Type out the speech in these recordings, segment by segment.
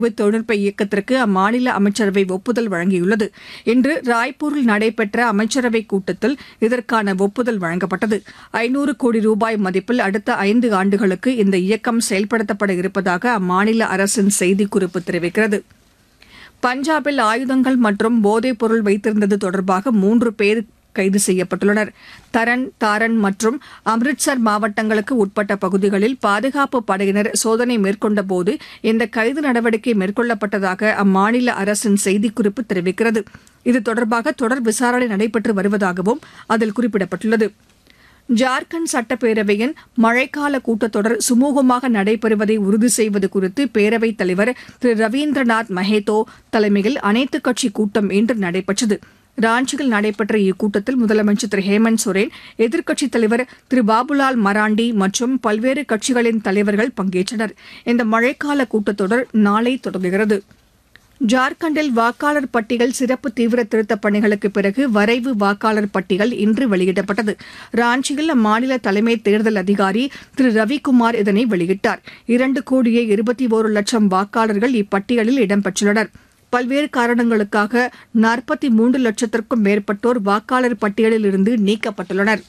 தொழில்நுட்ப இயக்கத்திற்கு அம்மாநில அமைச்சரவை ஒப்புதல் வழங்கியுள்ளது. இன்று ராய்ப்பூரில் நடைபெற்ற அமைச்சரவைக் கூட்டத்தில் இதற்கான ஒப்புதல் வழங்கப்பட்டது. 500 கோடி ரூபாய் மதிப்பில் அடுத்த 5 ஆண்டுகளுக்கு இந்த இயக்கம் செயல்படுத்தப்பட இருப்பதாக அம்மாநில அரசின் செய்திக்குறிப்பு தெரிவிக்கிறது. பஞ்சாபில் ஆயுதங்கள் மற்றும் போதைப் பொருள் வைத்திருந்தது தொடர்பாக 3 பேர் கைது செய்யப்பட்டுள்ளனர். தரன், தாரன் மற்றும் அம்ரிட்சர் மாவட்டங்களுக்கு உட்பட்ட பகுதிகளில் பாதுகாப்பு படையினர் சோதனை மேற்கொண்டபோது இந்த கைது நடவடிக்கை மேற்கொள்ளப்பட்டதாக அம்மாநில அரசின் செய்திக்குறிப்பு தெரிவிக்கிறது. இது தொடர்பாக தொடர் விசாரணை நடைபெற்று வருவதாகவும் அதில் குறிப்பிடப்பட்டுள்ளது. ஜார்க்கண்ட் சட்டப்பேரவையின் மழைக்கால கூட்டத்தொடர் சுமூகமாக நடைபெறுவதை உறுதி செய்வது குறித்து பேரவைத் தலைவர் திரு ரவீந்திரநாத் மஹேத்தோ தலைமையில் அனைத்துக் கட்சி கூட்டம் இன்று நடைபெற்றது. ராஞ்சியில் நடைபெற்ற இக்கூட்டத்தில் முதலமைச்சர் திரு ஹேமந்த் சோரன், எதிர்க்கட்சித் தலைவர் திரு பாபுலால் மராண்டி மற்றும் பல்வேறு கட்சிகளின் தலைவர்கள் பங்கேற்றனர். இந்த மழைக்கால கூட்டத்தொடர் நாளை தொடங்குகிறது. ஜார்க்கண்டில் வாக்காளர் பட்டியல் சிறப்பு தீவிர திருத்தப் பணிகளுக்கு பிறகு வரைவு வாக்காளர் பட்டியல் இன்று வெளியிடப்பட்டது. ராஞ்சியில் அம்மாநில தலைமை தேர்தல் அதிகாரி திரு ரவிக்குமார் இதனை வெளியிட்டார். 2,21,00,000 வாக்காளர்கள் இப்பட்டியலில் இடம்பெற்றுள்ளனர். பல்வேறு காரணங்களுக்காக 43 லட்சத்திற்கும் மேற்பட்டோர் வாக்காளர் பட்டியலில் இருந்து நீக்கப்பட்டுள்ளனர்.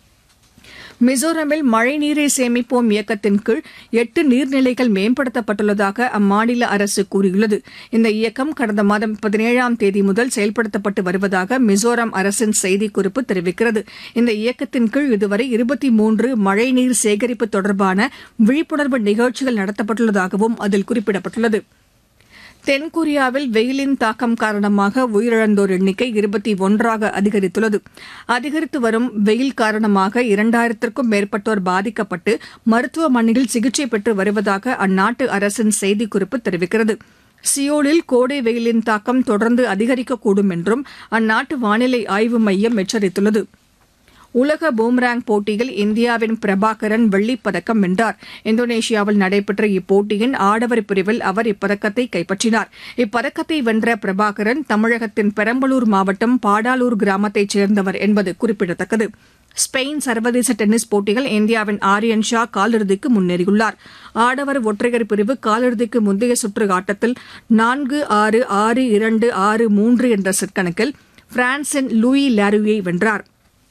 மிசோரமில் மழைநீரை சேமிப்போம் இயக்கத்தின் கீழ் 8 நீர்நிலைகள் மேம்படுத்தப்பட்டுள்ளதாக அம்மாநில அரசு கூறியுள்ளது. இந்த இயக்கம் கடந்த மாதம் 17ஆம் தேதி முதல் செயல்படுத்தப்பட்டு வருவதாக மிசோரம் அரசின் செய்திக்குறிப்பு தெரிவிக்கிறது. இந்த இயக்கத்தின் கீழ் இதுவரை 23 மழைநீர் சேகரிப்பு தொடர்பான விழிப்புணர்வு நிகழ்ச்சிகள் நடத்தப்பட்டுள்ளதாகவும் அதில் குறிப்பிடப்பட்டுள்ளது. தென்கொரியாவில் வெயிலின் தாக்கம் காரணமாக உயிரிழந்தோர் எண்ணிக்கை 21ஆக அதிகரித்துள்ளது. அதிகரித்து வரும் வெயில் காரணமாக 2000த்திற்கும் மேற்பட்டோர் பாதிக்கப்பட்டு மருத்துவமனையில் சிகிச்சை பெற்று வருவதாக அந்நாட்டு அரசின் செய்திக்குறிப்பு தெரிவிக்கிறது. சியோலில் கோடை வெயிலின் தாக்கம் தொடர்ந்து அதிகரிக்கக்கூடும் என்றும் அந்நாட்டு வானிலை ஆய்வு மையம் எச்சரித்துள்ளது. உலக பூம்ராங் போட்டியில் இந்தியாவின் பிரபாகரன் வெள்ளிப் பதக்கம் வென்றார். இந்தோனேஷியாவில் நடைபெற்ற இப்போட்டியின் ஆடவர் பிரிவில் அவர் இப்பதக்கத்தை கைப்பற்றினார். இப்பதக்கத்தை வென்ற பிரபாகரன் தமிழகத்தின் பெரம்பலூர் மாவட்டம் பாடாலூர் கிராமத்தைச் சேர்ந்தவர் என்பது குறிப்பிடத்தக்கது. ஸ்பெயின் சர்வதேச டென்னிஸ் போட்டியில் இந்தியாவின் ஆரியன் ஷா காலிறுதிக்கு முன்னேறியுள்ளார். ஆடவர் ஒற்றையர் பிரிவு காலிறுதிக்கு முந்தைய சுற்று ஆட்டத்தில் 4-6, 6-2, 6-3 என்ற செட் கணக்கில் பிரான்சின் லூயி லாருயை வென்றார்.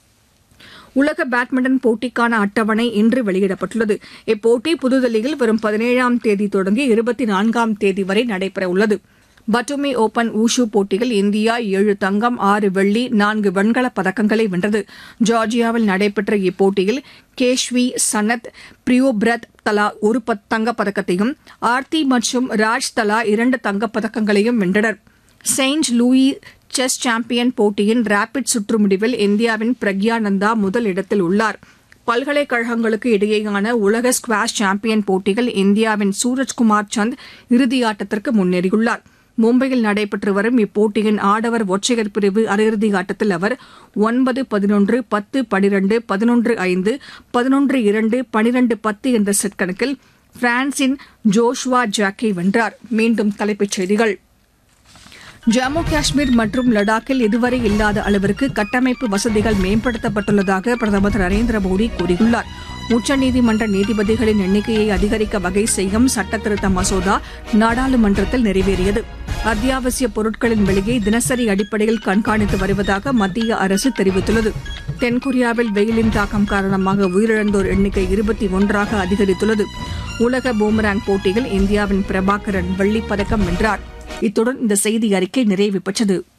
உலக பேட்மிண்டன் போட்டிக்கான அட்டவணை இன்று வெளியிடப்பட்டுள்ளது. இப்போட்டி புதுதில்லியில் வரும் 17ஆம் தேதி தொடங்கி 24ஆம் தேதி வரை நடைபெறவுள்ளது. பட்டுமி ஓபன் வூஷு போட்டியில் இந்தியா 7 தங்கம், 6 வெள்ளி, 4 வெண்கலப் பதக்கங்களை வென்றது. ஜார்ஜியாவில் நடைபெற்ற இப்போட்டியில் கேஷ்வி, சனத், பிரியோபிரத் தலா 1 தங்கப்பதக்கத்தையும், ஆர்த்தி மற்றும் ராஜ் தலா 2 தங்கப்பதக்கங்களையும் வென்றனர். செயின்ட் லூயி செஸ் சாம்பியன் போட்டியின் ரேபிட் சுற்று முடிவில் இந்தியாவின் பிரக்யானந்தா முதல் இடத்தில் உள்ளார். பல்கலைக்கழகங்களுக்கு இடையேயான உலக ஸ்குவாஷ் சாம்பியன் போட்டியில் இந்தியாவின் சூரஜ்குமார் சந்த் இறுதியாட்டத்திற்கு முன்னேறியுள்ளார். மும்பையில் நடைபெற்று வரும் இப்போட்டியின் ஆடவர் ஒற்றையர் பிரிவு அரையிறுதி ஆட்டத்தில் அவர் 9-11, 10-12, 11-5, 11-2, 12-10 என்ற செட் கணக்கில் பிரான்சின் ஜோஷுவா ஜாக்கை வென்றார். மீண்டும் தலைப்புச் செய்திகள். ஜம்மு காஷ்மீர் மற்றும் லடாக்கில் இதுவரை இல்லாத அளவிற்கு கட்டமைப்பு வசதிகள் மேம்படுத்தப்பட்டுள்ளதாக பிரதமர் திரு நரேந்திர மோடி கூறியுள்ளார். உச்சநீதிமன்ற நீதிபதிகளின் எண்ணிக்கையை அதிகரிக்க வகை செய்யும் சட்டத்திருத்த மசோதா நாடாளுமன்றத்தில் நிறைவேறியது. அத்தியாவசிய பொருட்களின் விலையை தினசரி அடிப்படையில் கண்காணித்து வருவதாக மத்திய அரசு தெரிவித்துள்ளது. தென்கொரியாவில் வெயிலின் தாக்கம் காரணமாக உயிரிழந்தோர் எண்ணிக்கை 21ஆக அதிகரித்துள்ளது. உலக பூமராங் போட்டியில் இந்தியாவின் பிரபாகரன் வெள்ளிப் பதக்கம் வென்றார். இத்துடன் இந்த செய்தி அறிக்கை நிறைவு பெற்றது.